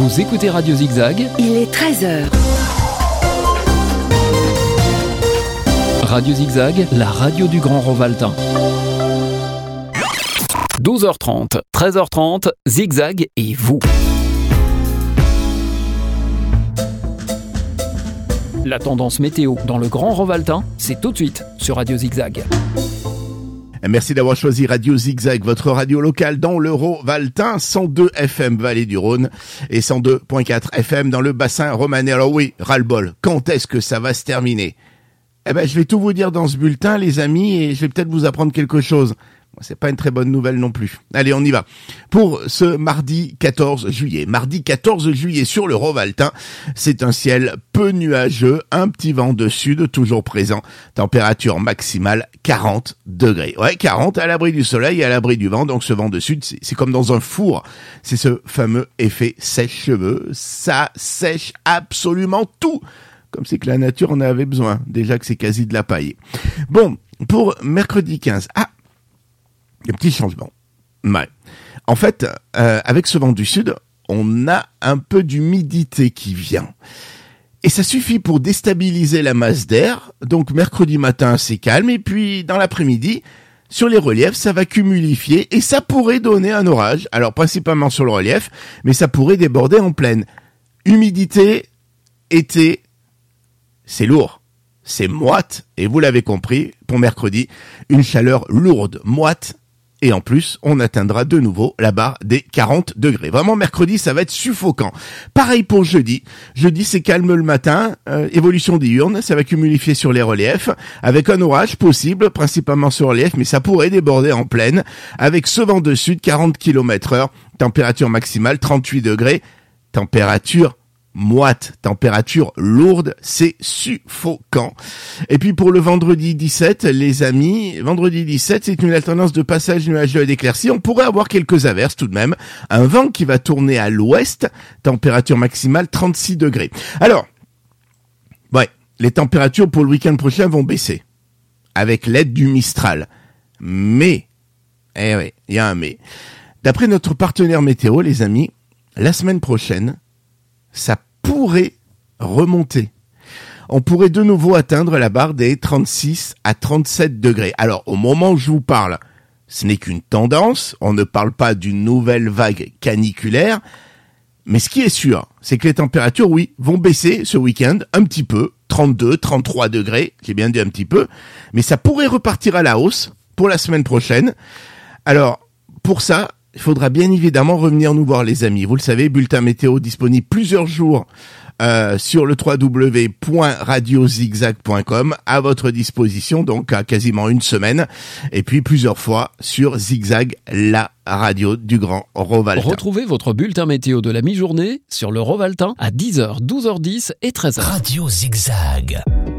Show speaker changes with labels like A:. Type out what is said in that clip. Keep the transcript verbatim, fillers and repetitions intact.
A: Vous écoutez Radio Zigzag.
B: Il est treize heures.
A: Radio Zigzag, la radio du Grand Rovaltain. douze heures trente, treize heures trente, Zigzag et vous. La tendance météo dans le Grand Rovaltain, c'est tout de suite sur Radio Zigzag.
C: Merci d'avoir choisi Radio Zigzag, votre radio locale dans le Rovaltain, cent deux F M Vallée du Rhône et cent deux virgule quatre F M dans le bassin romanais. Alors oui, ras-le-bol, quand est-ce que ça va se terminer ? Eh ben, je vais tout vous dire dans ce bulletin, les amis, et je vais peut-être vous apprendre quelque chose. Bon, c'est pas une très bonne nouvelle non plus. Allez, on y va. Pour ce mardi quatorze juillet. Mardi quatorze juillet sur le Rovaltain, c'est un ciel peu nuageux, un petit vent de sud toujours présent. Température maximale quarante degrés. Ouais, quarante à l'abri du soleil et à l'abri du vent. Donc ce vent de sud, c'est, c'est comme dans un four. C'est ce fameux effet sèche-cheveux. Ça sèche absolument tout. Comme c'est que la nature en avait besoin. Déjà que c'est quasi de la paille. Bon, pour mercredi quinze. Ah, des petits changements. Ouais. En fait, euh, avec ce vent du sud, on a un peu d'humidité qui vient. Et ça suffit pour déstabiliser la masse d'air. Donc mercredi matin, c'est calme. Et puis dans l'après-midi, sur les reliefs, ça va cumulifier. Et ça pourrait donner un orage. Alors principalement sur le relief, mais ça pourrait déborder en plaine. Humidité, été, c'est lourd. C'est moite. Et vous l'avez compris, pour mercredi, une chaleur lourde, moite. Et en plus, on atteindra de nouveau la barre des quarante degrés. Vraiment, mercredi, ça va être suffocant. Pareil pour jeudi. Jeudi, c'est calme le matin. Euh, évolution diurne, ça va cumulifier sur les reliefs. Avec un orage possible, principalement sur relief, mais ça pourrait déborder en plaine. Avec ce vent de sud, quarante kilomètres heure. Température maximale, trente-huit degrés. Température moite, température lourde, c'est suffocant. Et puis pour le vendredi dix-sept, les amis, vendredi dix-sept, c'est une alternance de passage nuageux et d'éclaircies. On pourrait avoir quelques averses tout de même. Un vent qui va tourner à l'ouest, température maximale trente-six degrés. Alors, ouais, les températures pour le week-end prochain vont baisser, avec l'aide du Mistral. Mais, eh oui, il y a un mais. D'après notre partenaire météo, les amis, la semaine prochaine, ça pourrait remonter. On pourrait de nouveau atteindre la barre des trente-six à trente-sept degrés. Alors, au moment où je vous parle, ce n'est qu'une tendance. On ne parle pas d'une nouvelle vague caniculaire. Mais ce qui est sûr, c'est que les températures, oui, vont baisser ce week-end un petit peu. trente-deux, trente-trois degrés. J'ai bien dit un petit peu. Mais ça pourrait repartir à la hausse pour la semaine prochaine. Alors, pour ça, il faudra bien évidemment revenir nous voir, les amis. Vous le savez, bulletin météo disponible plusieurs jours euh, sur le w w w point radio zigzag point com à votre disposition, donc à quasiment une semaine. Et puis plusieurs fois sur Zigzag, la radio du Grand Rovaltain.
A: Retrouvez votre bulletin météo de la mi-journée sur le Rovaltain à dix heures, douze heures dix et treize heures.
D: Radio Zigzag.